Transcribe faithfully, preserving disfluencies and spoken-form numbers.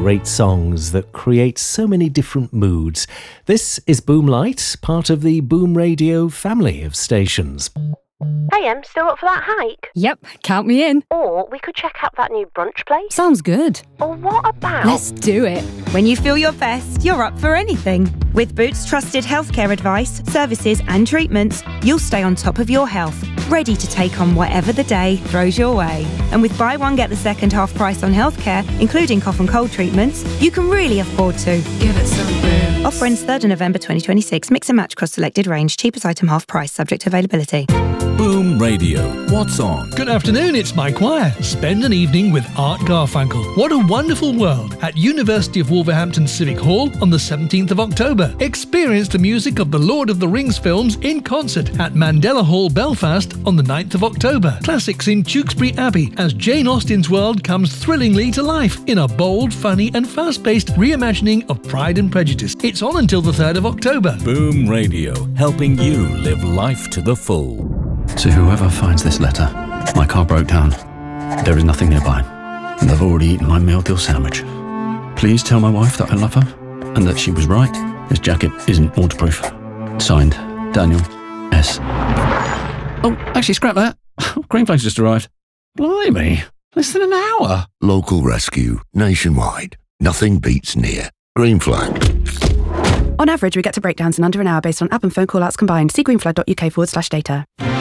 great songs that create so many different moods. This is Boomlight, part of the Boom Radio family of stations. Hey, Em, still up for that hike? Yep, count me in. Or we could check out that new brunch place. Sounds good. Or what about... Let's do it. When you feel your best, you're up for anything. With Boots trusted healthcare advice, services and treatments, you'll stay on top of your health, ready to take on whatever the day throws your way. And with buy one, get the second half price on healthcare, including cough and cold treatments, you can really afford to. Give it some Boots. Offer ends third of November twenty twenty-six. Mix and match across selected range. Cheapest item half price, subject to availability. Boom Radio. What's on? Good afternoon, it's Mike Wire. Spend an evening with Art Garfunkel. What a wonderful world at University of Wolverhampton Civic Hall on the seventeenth of October. Experience the music of the Lord of the Rings films in concert at Mandela Hall, Belfast on the ninth of October. Classics in Tewkesbury Abbey as Jane Austen's world comes thrillingly to life in a bold, funny and fast-paced reimagining of Pride and Prejudice. It's on until the third of October. Boom Radio, helping you live life to the full. To whoever finds this letter, my car broke down. There is nothing nearby, and I've already eaten my meal deal sandwich. Please tell my wife that I love her, and that she was right. This jacket isn't waterproof. Signed, Daniel S. Oh, actually, scrap that. Green Flag's just arrived. Blimey, less than an hour. Local rescue, nationwide. Nothing beats near. Green Flag. On average, we get to breakdowns in under an hour based on app and phone call-outs combined. See greenflag.uk forward slash data.